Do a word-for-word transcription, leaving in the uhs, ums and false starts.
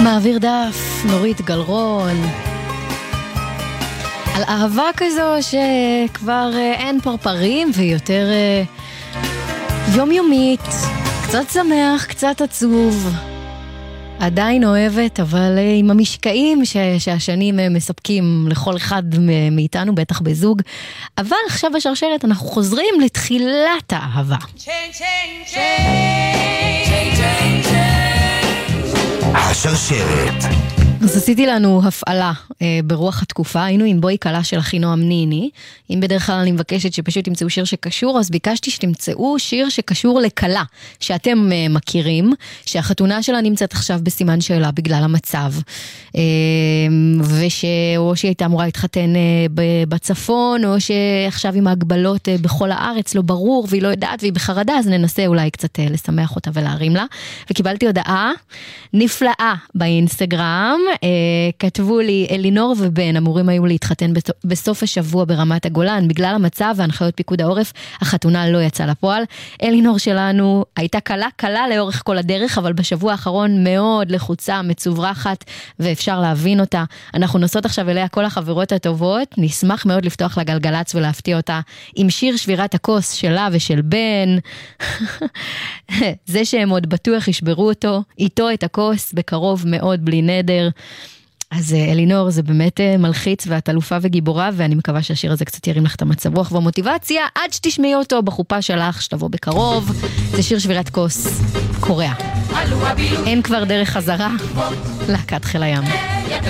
מעביר דף, נורית גלרון, על אהבה כזו שכבר אין פרפרים ויותר יומיומית, קצת שמח, קצת עצוב, עדיין אוהבת, אבל עם המשקעים ש- שהשנים מספקים לכל אחד מאיתנו, בטח בזוג. אבל עכשיו בשרשרת אנחנו חוזרים לתחילת האהבה. השרשרת. אז עשיתי לנו הפעלה אה, ברוח התקופה, היינו עם בואי קלה של אחינועם ניני. אם בדרך כלל אני מבקשת שפשוט תמצאו שיר שקשור, אז ביקשתי שתמצאו שיר שקשור לקלה, שאתם אה, מכירים, שהחתונה שלה נמצאת עכשיו בסימן שאלה בגלל המצב, אה, ושאו שהיא הייתה אמורה להתחתן אה, בצפון, או שעכשיו עם ההגבלות אה, בכל הארץ, לא ברור, והיא לא יודעת, והיא בחרדה, אז ננסה אולי קצת אה, לשמח אותה ולהרים לה. וקיבלתי הודעה נפלאה באינסטגרם, כתבו לי, אלינור ובן אמורים היו להתחתן בסוף השבוע ברמת הגולן, בגלל המצב והנחיות פיקוד העורף, החתונה לא יצאה לפועל. אלינור שלנו הייתה קלה, קלה לאורך כל הדרך, אבל בשבוע האחרון מאוד לחוצה, מצוברחת, ואפשר להבין אותה. אנחנו נוסעות עכשיו אליה כל החברות הטובות, נשמח מאוד לפתוח לגלגלץ ולהפתיע אותה עם שיר שבירת הכוס שלה ושל בן. זה שהם עוד בטוח ישברו אותו, איתו את הכוס בקרוב מאוד בלי נדר. אז אלינור, זה באמת מלחיץ ואת אלופה וגיבורה, ואני מקווה שהשיר הזה קצת ירים לך את המצב רוח והמוטיבציה, עד שתשמעי אותו בחופה שלך, שתבוא בקרוב. זה שיר שבירת כוס, קורע. אין כבר דרך חזרה, להקת חיל הים.